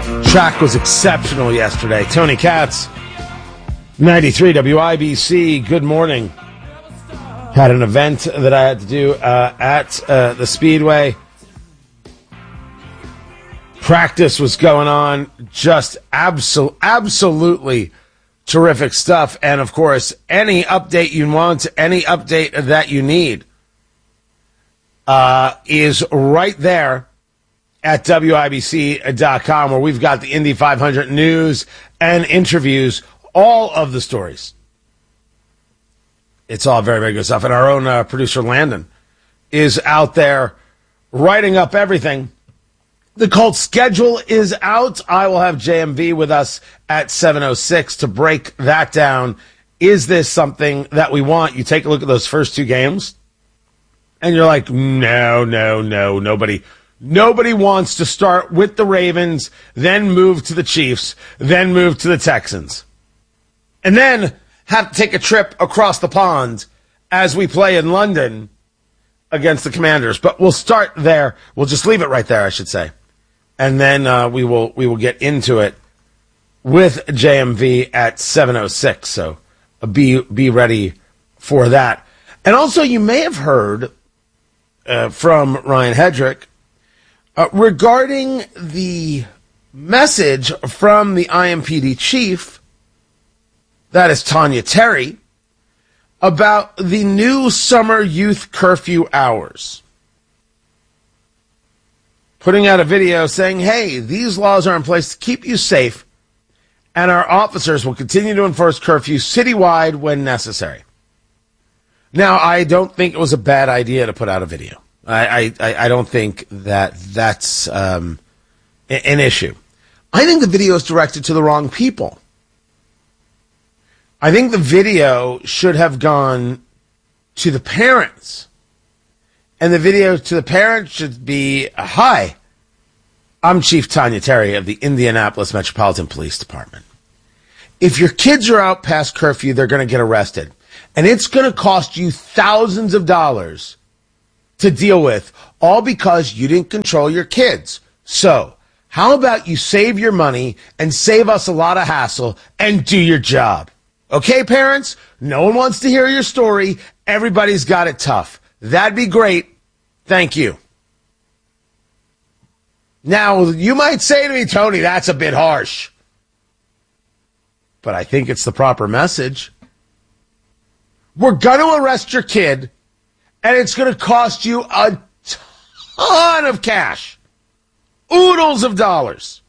Track was exceptional yesterday. Tony Katz, 93 WIBC, good morning. Had an event that I had to do at the Speedway. Practice was going on, just absolutely terrific stuff. And, of course, any update you want, any update that you need is right there at WIBC.com, where we've got the Indy 500 news and interviews, all of the stories. It's all very, very good stuff. And our own producer, Landon, is out there writing up everything. The Colts schedule is out. I will have JMV with us at 7:06 to break that down. Is this something that we want? You take a look at those first two games, and you're like, no, Nobody wants to start with the Ravens, then move to the Chiefs, then move to the Texans, and then have to take a trip across the pond as we play in London against the Commanders. But we'll start there. We'll just leave it right there, I should say. And then we will get into it with JMV at 7:06. So be ready for that. And also, you may have heard from Ryan Hedrick regarding the message from the IMPD chief, that is Tanya Terry, about the new summer youth curfew hours. Putting out a video saying, hey, these laws are in place to keep you safe, and our officers will continue to enforce curfew citywide when necessary. Now, I don't think it was a bad idea to put out a video. I don't think that's an issue. I think the video is directed to the wrong people. I think the video should have gone to the parents. And the video to the parents should be, hi, I'm Chief Tanya Terry of the Indianapolis Metropolitan Police Department. If your kids are out past curfew, they're going to get arrested. And it's going to cost you thousands of dollars to deal with, all because you didn't control your kids. So, how about you save your money and save us a lot of hassle and do your job? Okay, parents? No one wants to hear your story. Everybody's got it tough. That'd be great. Thank you. Now, you might say to me, Tony, that's a bit harsh. But I think it's the proper message. We're going to arrest your kid, and it's going to cost you a ton of cash. Oodles of dollars.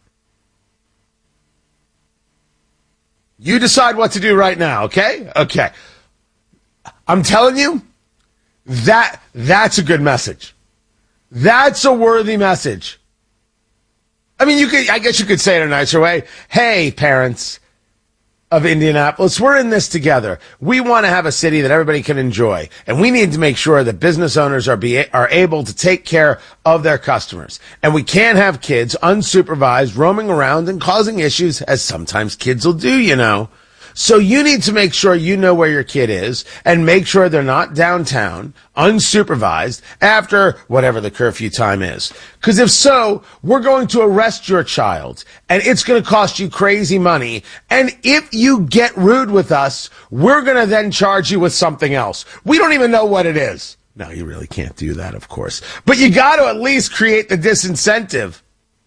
You decide what to do right now, okay? Okay. I'm telling you, that's a good message. That's a worthy message. I mean, I guess you could say it a nicer way. Hey, parents of Indianapolis, we're in this together. We want to have a city that everybody can enjoy, and we need to make sure that business owners are able to take care of their customers. And we can't have kids unsupervised roaming around and causing issues, as sometimes kids will do, you know. So you need to make sure you know where your kid is and make sure they're not downtown, unsupervised, after whatever the curfew time is. Because if so, we're going to arrest your child, and it's going to cost you crazy money. And if you get rude with us, we're going to then charge you with something else. We don't even know what it is. No, you really can't do that, of course. But you got to at least create the disincentive.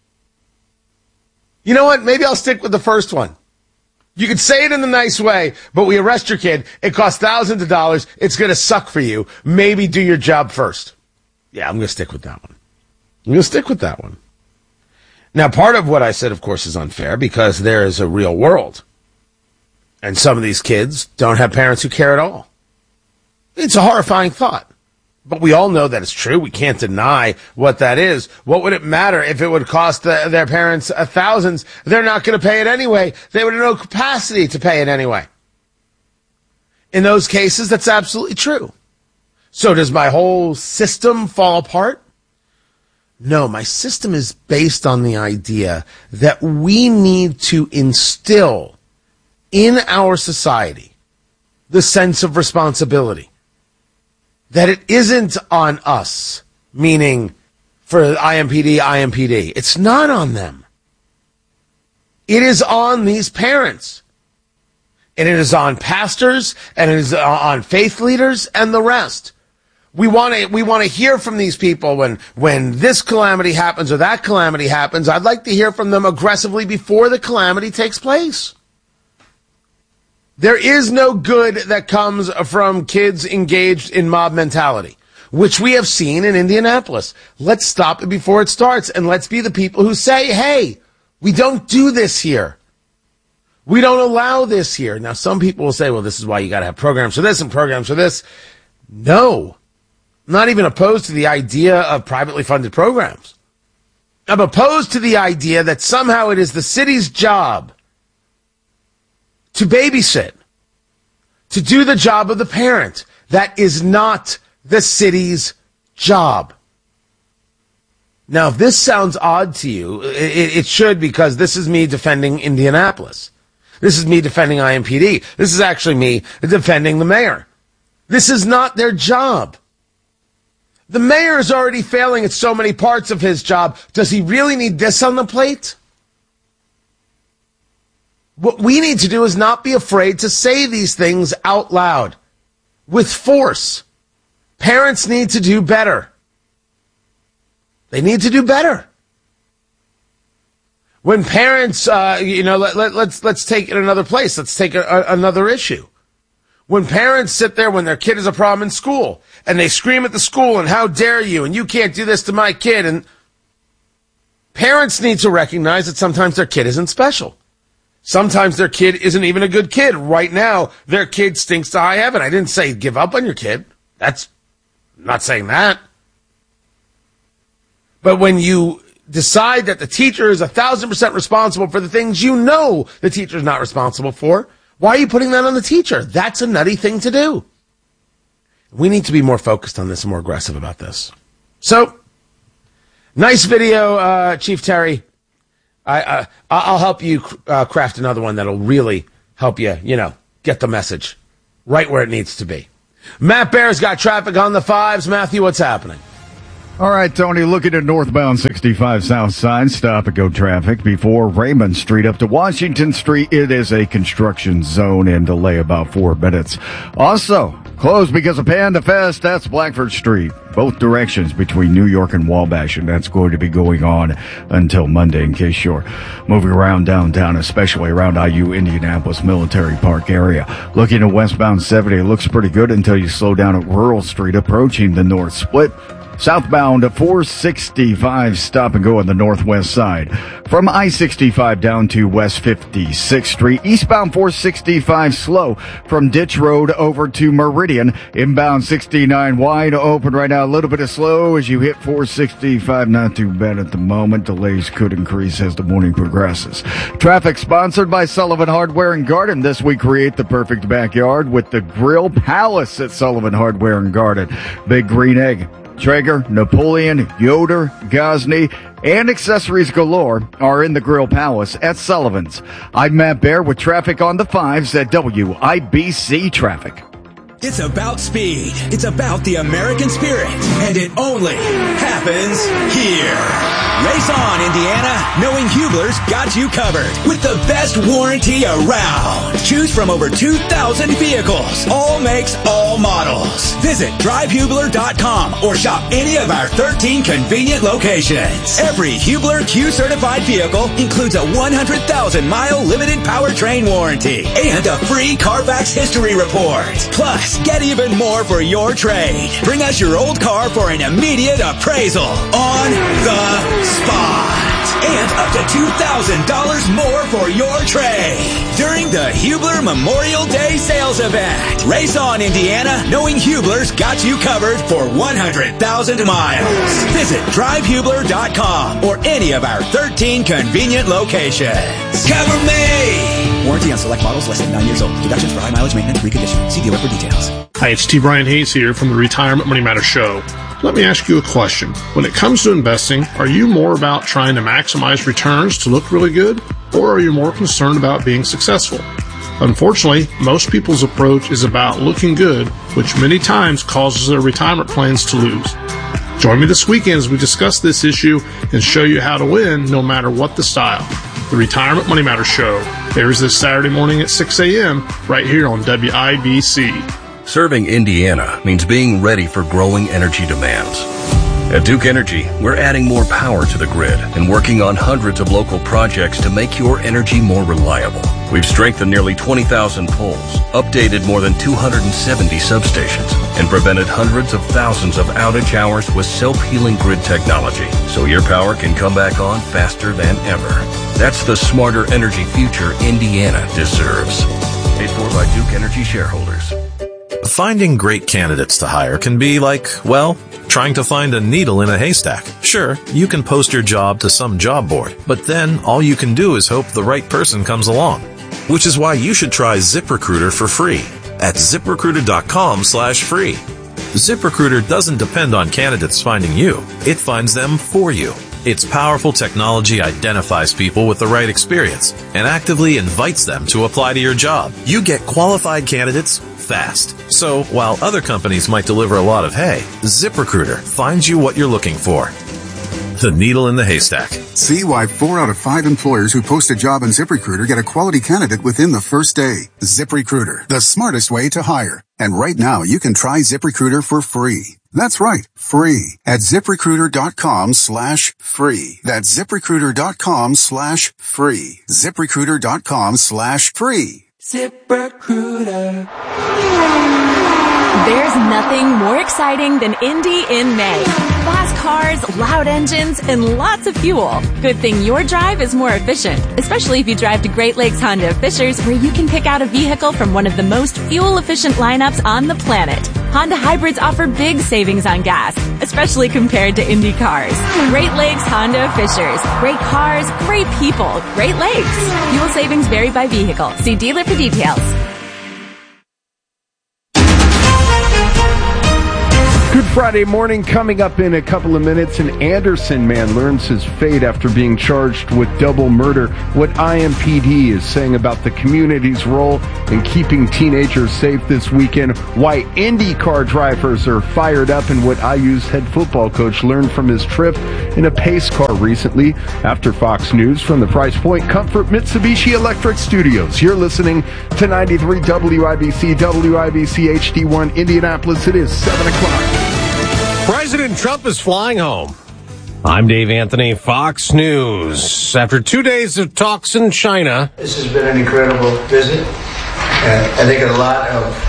You know what? Maybe I'll stick with the first one. You could say it in a nice way, but we arrest your kid. It costs thousands of dollars. It's going to suck for you. Maybe do your job first. Yeah, I'm going to stick with that one. Now, part of what I said, of course, is unfair because there is a real world. And some of these kids don't have parents who care at all. It's a horrifying thought. But we all know that it's true. We can't deny what that is. What would it matter if it would cost their parents thousands? They're not going to pay it anyway. They would have no capacity to pay it anyway. In those cases, that's absolutely true. So does my whole system fall apart? No, my system is based on the idea that we need to instill in our society the sense of responsibility. That it isn't on us, meaning for IMPD. It's not on them. It is on these parents. And it is on pastors, and it is on faith leaders and the rest. We want to hear from these people when this calamity happens or that calamity happens. I'd like to hear from them aggressively before the calamity takes place. There is no good that comes from kids engaged in mob mentality, which we have seen in Indianapolis. Let's stop it before it starts, and let's be the people who say, hey, we don't do this here. We don't allow this here. Now, some people will say, well, this is why you got to have programs for this and programs for this. No. I'm not even opposed to the idea of privately funded programs. I'm opposed to the idea that somehow it is the city's job to babysit, to do the job of the parent. That is not the city's job. Now, if this sounds odd to you, it should, because this is me defending Indianapolis. This is me defending IMPD. This is actually me defending the mayor. This is not their job. The mayor is already failing at so many parts of his job. Does he really need this on the plate? What we need to do is not be afraid to say these things out loud with force. Parents need to do better. They need to do better. When parents, let's take it another place. Let's take another issue. When parents sit there when their kid has a problem in school and they scream at the school and how dare you and you can't do this to my kid, and parents need to recognize that sometimes their kid isn't special. Sometimes their kid isn't even a good kid. Right now, their kid stinks to high heaven. I didn't say give up on your kid. I'm not saying that. But when you decide that the teacher is 1,000% responsible for the things you know the teacher's not responsible for, why are you putting that on the teacher? That's a nutty thing to do. We need to be more focused on this and more aggressive about this. So, nice video, Chief Terry. I'll help you craft another one that'll really help you, get the message right where it needs to be. Matt Bear's got traffic on the fives. Matthew, what's happening? All right, Tony, looking at northbound 65 south side, stop-and-go traffic before Raymond Street up to Washington Street. It is a construction zone and delay about 4 minutes. Also, closed because of Panda Fest. That's Blackford Street, both directions between New York and Wabash, and that's going to be going on until Monday in case you're moving around downtown, especially around IU Indianapolis Military Park area. Looking at westbound 70, it looks pretty good until you slow down at Rural Street approaching the North Split. Southbound 465 stop and go on the northwest side. From I-65 down to West 56th Street. Eastbound 465 slow from Ditch Road over to Meridian. Inbound 69 wide open right now. A little bit of slow as you hit 465. Not too bad at the moment. Delays could increase as the morning progresses. Traffic sponsored by Sullivan Hardware and Garden. This week create the perfect backyard with the Grill Palace at Sullivan Hardware and Garden. Big Green Egg, Traeger, Napoleon, Yoder, Gosney, and accessories galore are in the Grill Palace at Sullivan's. I'm Matt Bear with traffic on the fives at WIBC Traffic. It's about speed. It's about the American spirit. And it only happens here. Race on, Indiana, knowing Hubler's got you covered with the best warranty around. Choose from over 2,000 vehicles, all makes, all models. Visit drivehubler.com or shop any of our 13 convenient locations. Every Hubler Q-certified vehicle includes a 100,000-mile limited powertrain warranty and a free Carfax history report. Plus, get even more for your trade. Bring us your old car for an immediate appraisal on the spot. And up to $2,000 more for your trade during the Hubler Memorial Day sales event. Race on, Indiana, knowing Hubler's got you covered for 100,000 miles. Visit drivehubler.com or any of our 13 convenient locations. Cover me! Warranty on select models less than 9 years old. Deductions for high mileage maintenance reconditioning. See dealer for details. Hi, it's T. Brian Hayes here from the Retirement Money Matters Show. Let me ask you a question. When it comes to investing, are you more about trying to maximize returns to look really good, or are you more concerned about being successful? Unfortunately, most people's approach is about looking good, which many times causes their retirement plans to lose. Join me this weekend as we discuss this issue and show you how to win no matter what the style. The Retirement Money Matters Show airs this Saturday morning at 6 a.m. right here on WIBC. Serving Indiana means being ready for growing energy demands. At Duke Energy, we're adding more power to the grid and working on hundreds of local projects to make your energy more reliable. We've strengthened nearly 20,000 poles, updated more than 270 substations, and prevented hundreds of thousands of outage hours with self-healing grid technology, so your power can come back on faster than ever. That's the smarter energy future Indiana deserves. Paid for by Duke Energy shareholders. Finding great candidates to hire can be like, well, trying to find a needle in a haystack. Sure, you can post your job to some job board, but then all you can do is hope the right person comes along. Which is why you should try ZipRecruiter for free at ZipRecruiter.com/free. ZipRecruiter doesn't depend on candidates finding you. It finds them for you. Its powerful technology identifies people with the right experience and actively invites them to apply to your job. You get qualified candidates fast. So while other companies might deliver a lot of hay, ZipRecruiter finds you what you're looking for. The needle in the haystack. See why 4 out of 5 employers who post a job on ZipRecruiter get a quality candidate within the first day. ZipRecruiter, the smartest way to hire. And right now, you can try ZipRecruiter for free. That's right, free at ZipRecruiter.com/free. That's ZipRecruiter.com/free. ZipRecruiter.com/free. ZipRecruiter. There's nothing more exciting than Indy in May. Fast cars, loud engines, and lots of fuel. Good thing your drive is more efficient, especially if you drive to Great Lakes Honda of Fishers, where you can pick out a vehicle from one of the most fuel-efficient lineups on the planet. Honda hybrids offer big savings on gas, especially compared to Indy cars. Great Lakes Honda of Fishers. Great cars, great people, Great Lakes. Fuel savings vary by vehicle. See dealer for details. Good Friday morning coming up in a couple of minutes. An Anderson man learns his fate after being charged with double murder. What IMPD is saying about the community's role in keeping teenagers safe this weekend. Why IndyCar drivers are fired up, and what IU's head football coach learned from his trip in a pace car recently. After Fox News from the Price Point Comfort Mitsubishi Electric Studios. You're listening to 93 WIBC, WIBC HD1 Indianapolis. It is 7 o'clock. President Trump is flying home. I'm Dave Anthony, Fox News. After 2 days of talks in China. This has been an incredible visit. I think a lot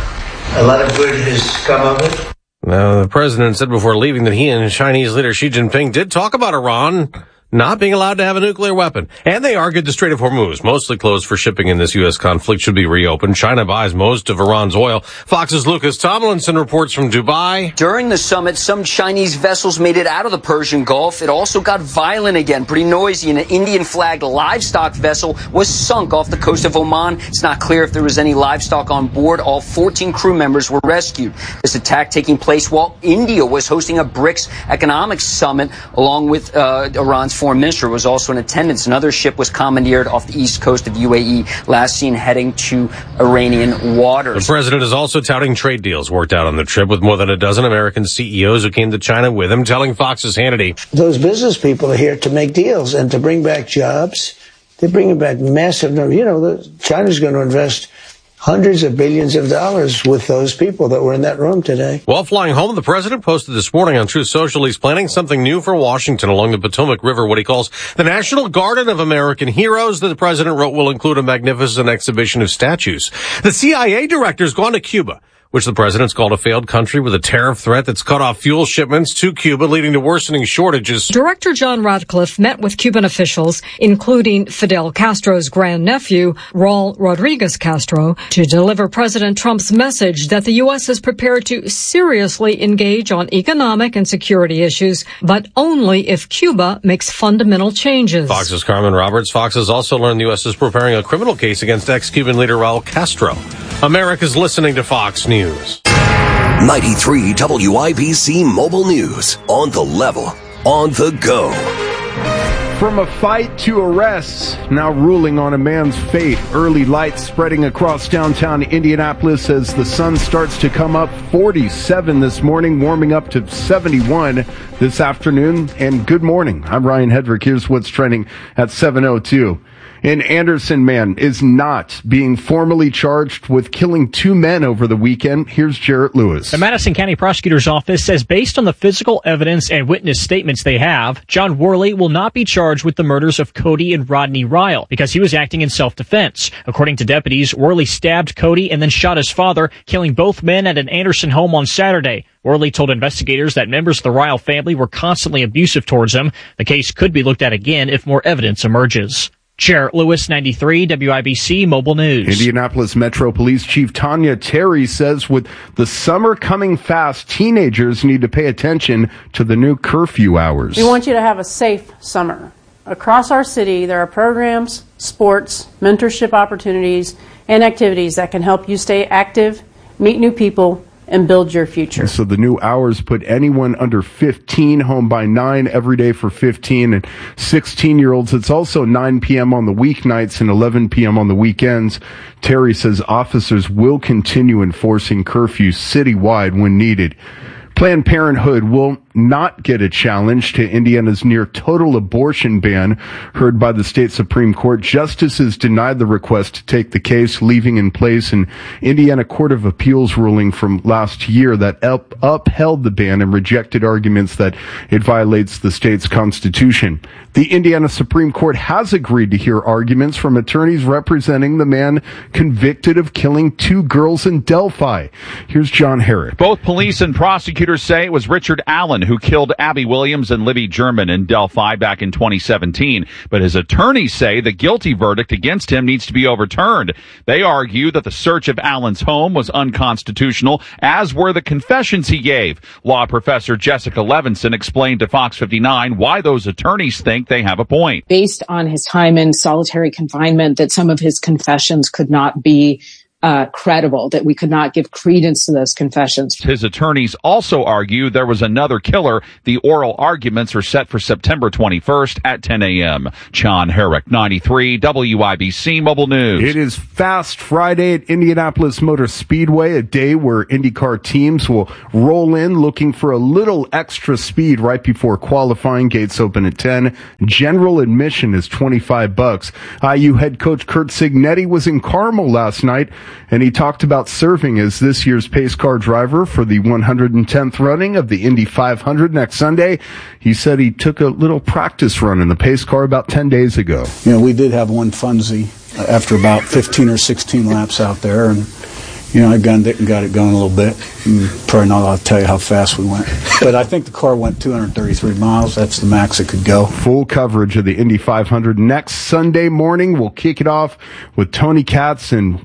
of good has come of it. The president said before leaving that he and Chinese leader Xi Jinping did talk about Iran not being allowed to have a nuclear weapon. And they argued the Strait of Hormuz, mostly closed for shipping in this U.S. conflict, should be reopened. China buys most of Iran's oil. Fox's Lucas Tomlinson reports from Dubai. During the summit, some Chinese vessels made it out of the Persian Gulf. It also got violent again, pretty noisy. An Indian-flagged livestock vessel was sunk off the coast of Oman. It's not clear if there was any livestock on board. All 14 crew members were rescued. This attack taking place while India was hosting a BRICS economic summit, along with Iran's foreign minister was also in attendance. Another ship was commandeered off the east coast of UAE, last seen heading to Iranian waters. The president is also touting trade deals worked out on the trip with more than a dozen American CEOs who came to China with him, telling Fox's Hannity. Those business people are here to make deals and to bring back jobs. They're bringing back massive numbers. China's going to invest hundreds of billions of dollars with those people that were in that room today. While flying home, the president posted this morning on Truth Social he's planning something new for Washington along the Potomac River, what he calls the National Garden of American Heroes. That the president wrote will include a magnificent exhibition of statues. The CIA director's gone to Cuba, which the president's called a failed country with a tariff threat that's cut off fuel shipments to Cuba, leading to worsening shortages. Director John Ratcliffe met with Cuban officials, including Fidel Castro's grandnephew, Raul Rodriguez Castro, to deliver President Trump's message that the U.S. is prepared to seriously engage on economic and security issues, but only if Cuba makes fundamental changes. Fox's Carmen Roberts. Fox has also learned the U.S. is preparing a criminal case against ex-Cuban leader Raul Castro. America's listening to Fox News. 93 WIBC Mobile News. On the level, on the go. From a fight to arrests, now ruling on a man's fate. Early lights spreading across downtown Indianapolis as the sun starts to come up. 47 this morning, warming up to 71 this afternoon. And good morning. I'm Ryan Hedrick. Here's what's trending at 7:02. An Anderson man is not being formally charged with killing 2 men over the weekend. Here's Jarrett Lewis. The Madison County Prosecutor's Office says based on the physical evidence and witness statements they have, John Worley will not be charged with the murders of Cody and Rodney Ryle because he was acting in self-defense. According to deputies, Worley stabbed Cody and then shot his father, killing both men at an Anderson home on Saturday. Worley told investigators that members of the Ryle family were constantly abusive towards him. The case could be looked at again if more evidence emerges. Jarrett Lewis, 93, WIBC Mobile News. Indianapolis Metro Police Chief Tanya Terry says with the summer coming fast, teenagers need to pay attention to the new curfew hours. We want you to have a safe summer. Across our city, there are programs, sports, mentorship opportunities, and activities that can help you stay active, meet new people, and build your future. So the new hours put anyone under 15 home by 9 every day for 15 and 16-year-olds. It's also 9 p.m. on the weeknights and 11 p.m. on the weekends. Terry says officers will continue enforcing curfews citywide when needed. Planned Parenthood will not get a challenge to Indiana's near total abortion ban heard by the state Supreme Court. Justices denied the request to take the case, leaving in place an Indiana Court of Appeals ruling from last year that upheld the ban and rejected arguments that it violates the state's constitution. The Indiana Supreme Court has agreed to hear arguments from attorneys representing the man convicted of killing 2 girls in Delphi. Here's John Herrick. Both police and prosecutors say it was Richard Allen who killed Abby Williams and Libby German in Delphi back in 2017. But his attorneys say the guilty verdict against him needs to be overturned. They argue that the search of Allen's home was unconstitutional, as were the confessions he gave. Law professor Jessica Levinson explained to Fox 59 why those attorneys think they have a point. Based on his time in solitary confinement, that some of his confessions could not be credible, that we could not give credence to those confessions. His attorneys also argue there was another killer. The oral arguments are set for September 21st at 10 a.m. John Herrick, 93, WIBC Mobile News. It is Fast Friday at Indianapolis Motor Speedway, a day where IndyCar teams will roll in looking for a little extra speed right before qualifying. Gates open at 10. General admission is $25. IU head coach Curt Cignetti was in Carmel last night, and he talked about serving as this year's pace car driver for the 110th running of the Indy 500 next Sunday. He said he took a little practice run in the pace car about 10 days ago. You know, we did have one funsy after about 15 or 16 laps out there, and you know, I gunned it and got it going a little bit. Probably not allowed to tell you how fast we went. But I think the car went 233 miles. That's the max it could go. Full coverage of the Indy 500 next Sunday morning. We'll kick it off with Tony Katz and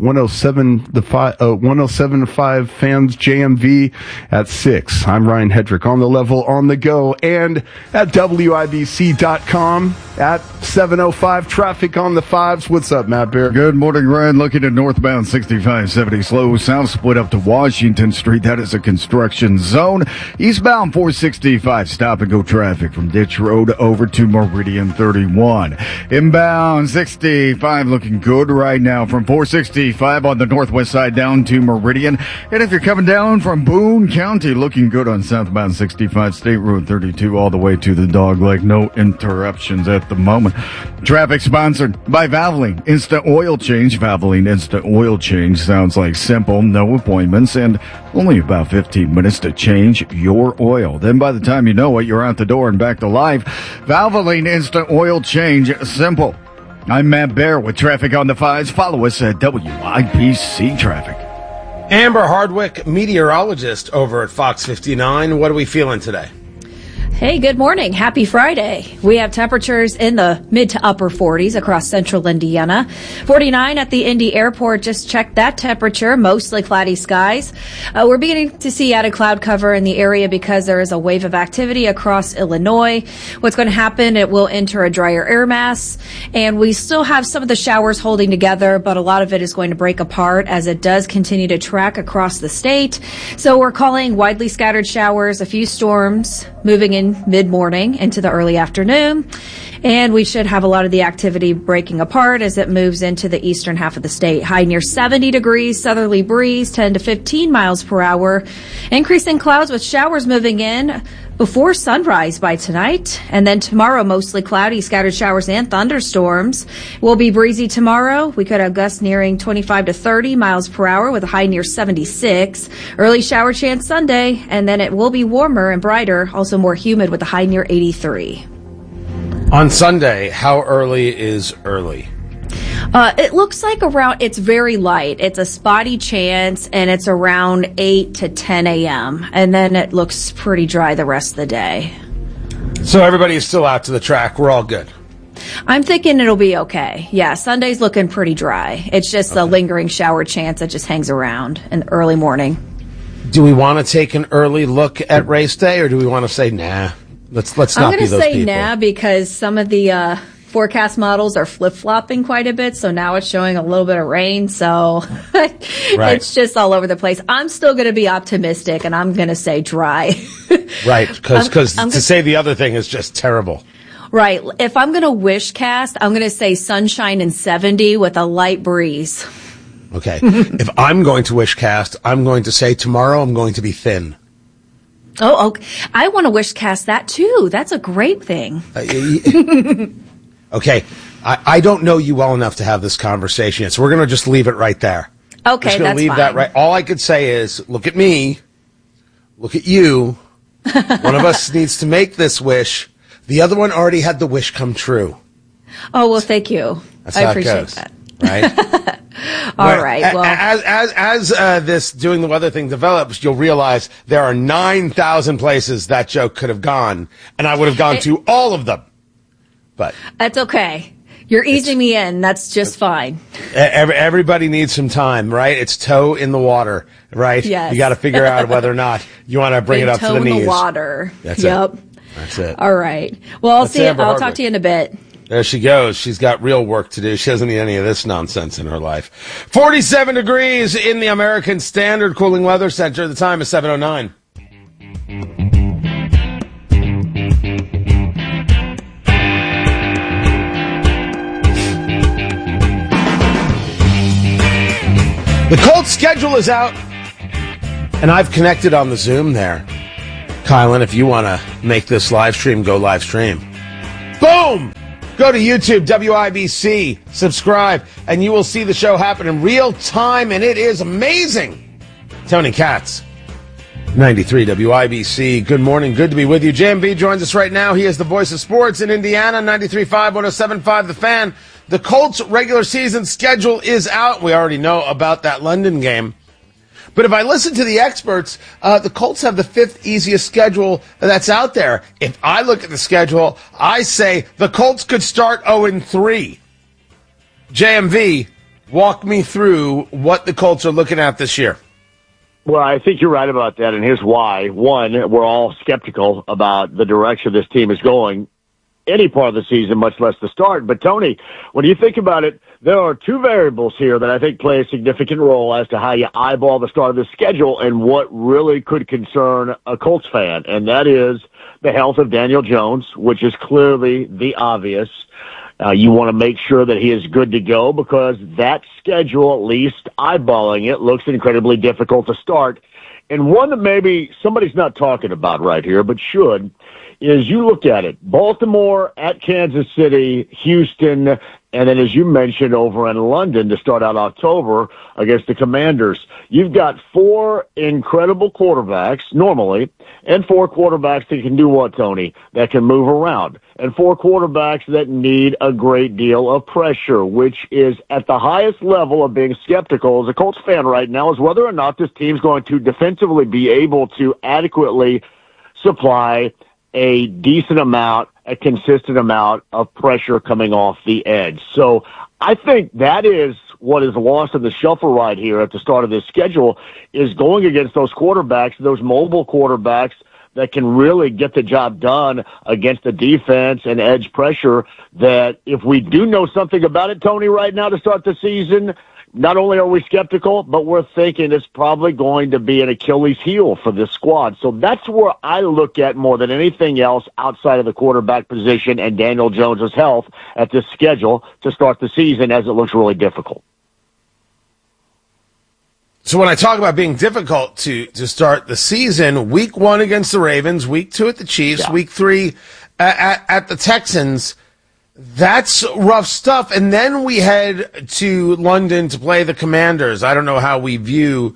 107.5 Fans JMV at 6. I'm Ryan Hedrick on the level, on the go, and at WIBC.com at 7:05. Traffic on the 5s. What's up, Matt Bear? Good morning, Ryan. Looking at northbound 6570 slow south split up to Washington Street. That is a construction zone. Eastbound 465 stop and go traffic from Ditch Road over to Meridian 31. Inbound 65 looking good right now from 465 on the northwest side down to Meridian. And if you're coming down from Boone County, looking good on southbound 65 State Road 32 all the way to the Dog Leg. No interruptions at the moment. Traffic sponsored by Valvoline Instant Oil Change. Valvoline Instant Oil Change sounds like simple, no appointments, and only about 15 minutes to change your oil. Then by the time you know it, you're out the door and back to life. Valvoline Instant Oil Change, simple. I'm Matt Bear with traffic on the 5s. Follow us at WIBC Traffic. Amber Hardwick, meteorologist over at Fox 59. What are we feeling today? Hey, good morning. Happy Friday. We have temperatures in the mid to upper 40s across central Indiana. 49 at the Indy Airport. Just checked that temperature. Mostly cloudy skies. We're beginning to see added cloud cover in the area because there is a wave of activity across Illinois. What's going to happen, it will enter a drier air mass, and we still have some of the showers holding together, but a lot of it is going to break apart as it does continue to track across the state. So we're calling widely scattered showers, a few storms moving in mid-morning into the early afternoon, and we should have a lot of the activity breaking apart as it moves into the eastern half of the state. High near 70 degrees, southerly breeze 10 to 15 miles per hour, increasing clouds with showers moving in before sunrise by tonight. And then tomorrow, mostly cloudy, scattered showers and thunderstorms. Will be breezy tomorrow. We could have gusts nearing 25 to 30 miles per hour with a high near 76. Early shower chance Sunday, and then it will be warmer and brighter, also more humid with a high near 83. On Sunday, how early is early? It looks like it's very light. It's a spotty chance, and it's around 8 to 10 a.m., and then it looks pretty dry the rest of the day. So everybody is still out to the track. We're all good. I'm thinking it'll be okay. Yeah, Sunday's looking pretty dry. It's just a lingering shower chance that just hangs around in the early morning. Do we want to take an early look at race day, or do we want to say, nah, let's not be those people? I'm going to say nah because some of the forecast models are flip-flopping quite a bit, so now it's showing a little bit of rain, so it's just all over the place. I'm still going to be optimistic, and I'm going to say dry. Right, because to say the other thing is just terrible. Right. If I'm going to wish cast, I'm going to say sunshine and 70 with a light breeze. Okay. If I'm going to wish cast, I'm going to say tomorrow I'm going to be thin. Oh, okay. I want to wish cast that too. That's a great thing. Okay, I don't know you well enough to have this conversation yet, so we're going to just leave it right there. Okay, just that's leave fine. That right. All I could say is, look at me, look at you. One of us needs to make this wish. The other one already had the wish come true. Oh, well, thank you. That's I how appreciate it goes, that. Right? All right. Well, as this doing the weather thing develops, you'll realize there are 9,000 places that joke could have gone, and I would have gone to all of them. But that's okay. You're easing me in. That's just fine. Everybody needs some time, right? It's toe in the water, right? Yes. You got to figure out whether or not you want to bring it up to the knees. Toe in the water. That's yep. it. That's it. All right. Well, I'll talk to you in a bit. There she goes. She's got real work to do. She doesn't need any of this nonsense in her life. 47 degrees in the American Standard Cooling Weather Center. The time is 7:09. The Colts schedule is out, and I've connected on the Zoom there. Kylan, if you want to make this live stream, go live stream. Boom! Go to YouTube, WIBC, subscribe, and you will see the show happen in real time, and it is amazing. Tony Katz, 93 WIBC. Good morning. Good to be with you. JMB joins us right now. He is the voice of sports in Indiana, 93.5, 107.5 The Fan. The Colts' regular season schedule is out. We already know about that London game. But if I listen to the experts, the Colts have the fifth easiest schedule that's out there. If I look at the schedule, I say the Colts could start 0-3. JMV, walk me through what the Colts are looking at this year. Well, I think you're right about that, and here's why. One, we're all skeptical about the direction this team is going any part of the season, much less the start. But, Tony, when you think about it, there are two variables here that I think play a significant role as to how you eyeball the start of the schedule and what really could concern a Colts fan, and that is the health of Daniel Jones, which is clearly the obvious. You want to make sure that he is good to go because that schedule, at least eyeballing it, looks incredibly difficult to start. And one that maybe somebody's not talking about right here, but should, is you look at it. Baltimore at Kansas City, Houston, and then as you mentioned over in London to start out October against the Commanders. You've got four incredible quarterbacks normally and four quarterbacks that can do what, Tony? That can move around. And four quarterbacks that need a great deal of pressure, which is at the highest level of being skeptical as a Colts fan right now, is whether or not this team's going to defensively be able to adequately supply a decent amount, a consistent amount of pressure coming off the edge. So I think that is what is lost in the shuffle right here at the start of this schedule is going against those quarterbacks, those mobile quarterbacks that can really get the job done against the defense and edge pressure that if we do know something about it, Tony, right now to start the season, not only are we skeptical, but we're thinking it's probably going to be an Achilles heel for this squad. So that's where I look at more than anything else outside of the quarterback position and Daniel Jones' health at this schedule to start the season as it looks really difficult. So when I talk about being difficult to start the season, week 1 against the Ravens, week 2 at the Chiefs, week 3 at the Texans, that's rough stuff. And then we head to London to play the Commanders. I don't know how we view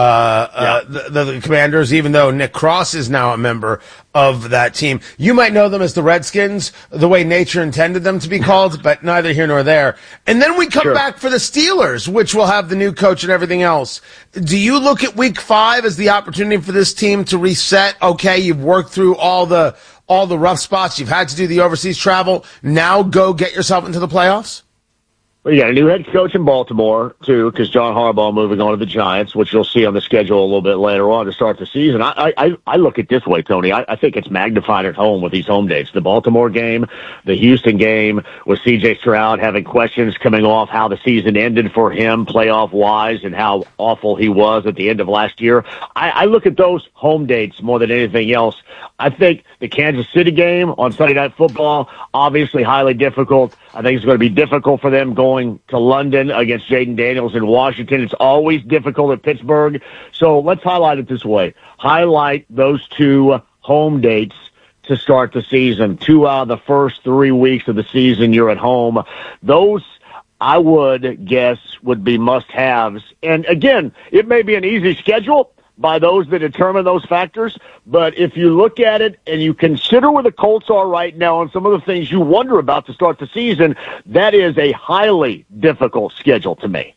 the Commanders, even though Nick Cross is now a member of that team. You might know them as the Redskins, the way nature intended them to be called, but neither here nor there. And then we come back for the Steelers, which will have the new coach and everything else. Do you look at week 5 as the opportunity for this team to reset? Okay, you've worked through all the rough spots. You've had to do the overseas travel. Now go get yourself into the playoffs? Well, you got a new head coach in Baltimore, too, because John Harbaugh moving on to the Giants, which you'll see on the schedule a little bit later on to start the season. I look at it this way, Tony. I think it's magnified at home with these home dates. The Baltimore game, the Houston game, with C.J. Stroud having questions coming off how the season ended for him playoff-wise and how awful he was at the end of last year. I look at those home dates more than anything else. I think the Kansas City game on Sunday Night Football, obviously highly difficult. I think it's going to be difficult for them going to London against Jaden Daniels in Washington. It's always difficult at Pittsburgh. So let's highlight it this way. Highlight those 2 home dates to start the season. 2 out of the first 3 weeks of the season you're at home. Those, I would guess, would be must-haves. And again, it may be an easy schedule by those that determine those factors. But if you look at it and you consider where the Colts are right now and some of the things you wonder about to start the season, that is a highly difficult schedule to me.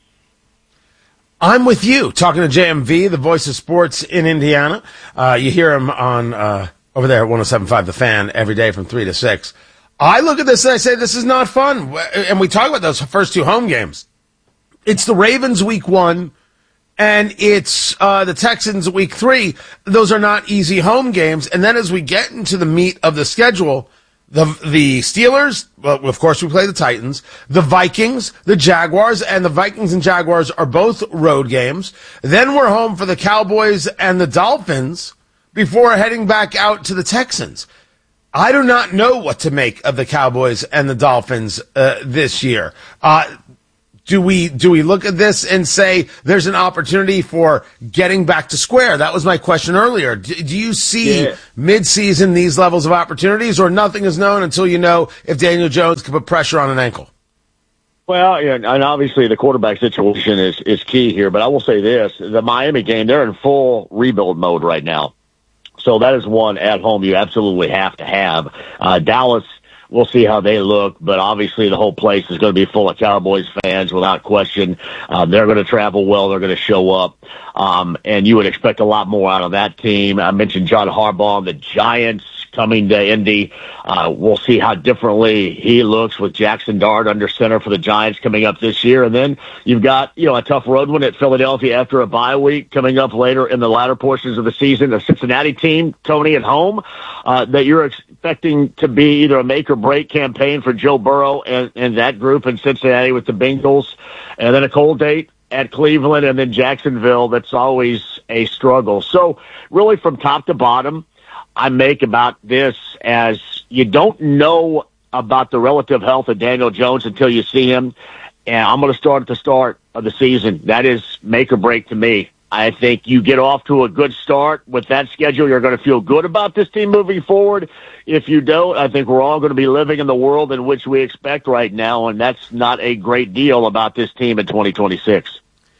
I'm with you. Talking to JMV, the voice of sports in Indiana. You hear him on over there at 107.5 The Fan every day from 3 to 6. I look at this and I say, this is not fun. And we talk about those first 2 home games. It's the Ravens week 1. And it's the Texans week 3. Those are not easy home games. And then as we get into the meat of the schedule, the Steelers, well, of course we play the Titans, the Vikings, the Jaguars, and the Vikings and Jaguars are both road games. Then we're home for the Cowboys and the Dolphins before heading back out to the Texans. I do not know what to make of the Cowboys and the Dolphins this year. Do we look at this and say there's an opportunity for getting back to square? That was my question earlier. Do you see mid-season these levels of opportunities, or nothing is known until you know if Daniel Jones can put pressure on an ankle? Well, yeah, and obviously the quarterback situation is key here, but I will say this. The Miami game, they're in full rebuild mode right now. So that is one at home you absolutely have to have. Dallas, we'll see how they look, but obviously the whole place is going to be full of Cowboys fans without question. They're going to travel well. They're going to show up. And you would expect a lot more out of that team. I mentioned John Harbaugh, the Giants coming to Indy. We'll see how differently he looks with Jackson Dart under center for the Giants coming up this year. And then you've got, a tough road one at Philadelphia after a bye week coming up later in the latter portions of the season. A Cincinnati team, Tony, at home, that you're expecting to be either a make or break campaign for Joe Burrow and that group in Cincinnati with the Bengals. And then a cold date at Cleveland and then Jacksonville. That's always a struggle. So really from top to bottom, I make about this as you don't know about the relative health of Daniel Jones until you see him. And I'm going to start at the start of the season. That is make or break to me. I think you get off to a good start with that schedule, you're going to feel good about this team moving forward. If you don't, I think we're all going to be living in the world in which we expect right now, and that's not a great deal about this team in 2026.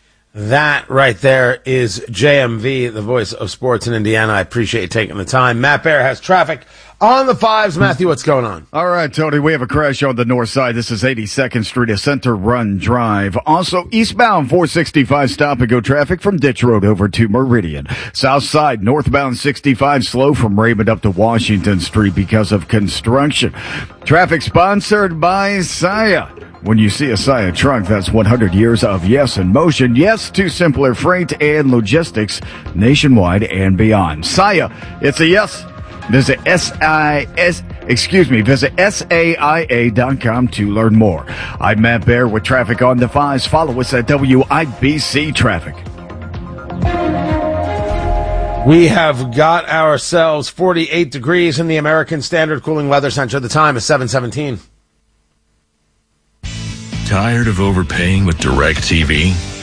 That right there is JMV, the voice of sports in Indiana. I appreciate you taking the time. Matt Bear has traffic on the 5s. Matthew, what's going on? All right, Tony, we have a crash on the north side. This is 82nd Street, a Center Run Drive. Also, eastbound 465 stop-and-go traffic from Ditch Road over to Meridian. South side, northbound 65 slow from Raymond up to Washington Street because of construction. Traffic sponsored by Saia. When you see a Saia truck, that's 100 years of yes in motion. Yes to simpler freight and logistics nationwide and beyond. Saia, it's a yes. Visit visit SAIA.com to learn more. I'm Matt Bear with traffic on the 5s. Follow us at WIBC Traffic. We have got ourselves 48 degrees in the American Standard Cooling Weather Center. The time is 7:17. Tired of overpaying with DirecTV?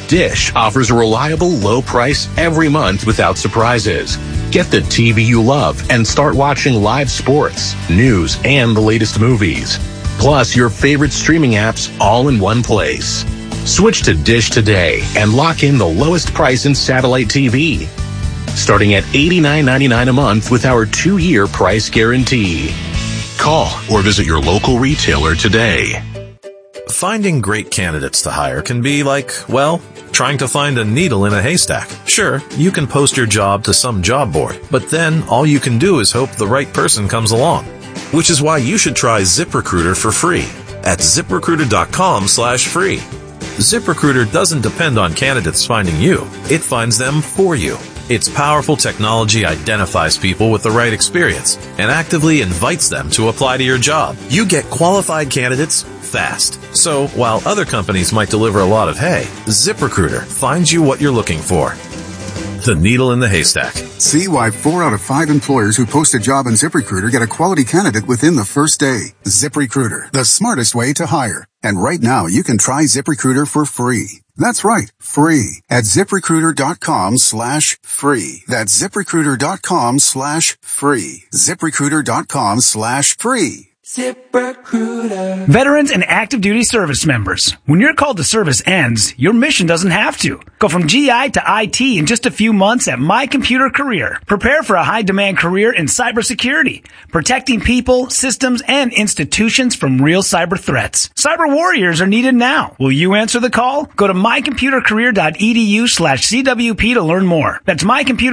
Dish offers a reliable low price every month without surprises. Get the TV you love and start watching live sports, news, and the latest movies. Plus your favorite streaming apps all in one place. Switch to Dish today and lock in the lowest price in satellite TV. Starting at $89.99 a month with our 2-year price guarantee. Call or visit your local retailer today. Finding great candidates to hire can be like, well, trying to find a needle in a haystack. Sure, you can post your job to some job board, but then all you can do is hope the right person comes along. Which is why you should try ZipRecruiter for free at ZipRecruiter.com/free. ZipRecruiter doesn't depend on candidates finding you. It finds them for you. Its powerful technology identifies people with the right experience and actively invites them to apply to your job. You get qualified candidates fast. So while other companies might deliver a lot of hay, ZipRecruiter finds you what you're looking for. The needle in the haystack. See why 4 out of 5 employers who post a job on ZipRecruiter get a quality candidate within the first day. ZipRecruiter, the smartest way to hire. And right now, you can try ZipRecruiter for free. That's right, free at ZipRecruiter.com/free. That's ZipRecruiter.com/free. ZipRecruiter.com/free. ZipRecruiter. Veterans and active duty service members. When your call to service ends, your mission doesn't have to. Go from GI to IT in just a few months at My Computer Career. Prepare for a high-demand career in cybersecurity, protecting people, systems, and institutions from real cyber threats. Cyber warriors are needed now. Will you answer the call? Go to mycomputercareer.edu/CWP to learn more. That's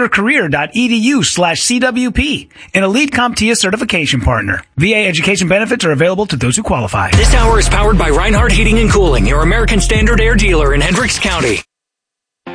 mycomputercareer.edu/CWP. An Elite CompTIA certification partner. VA education benefits are available to those who qualify. This hour is powered by Reinhardt Heating and Cooling, your American Standard Air dealer in Hendricks County.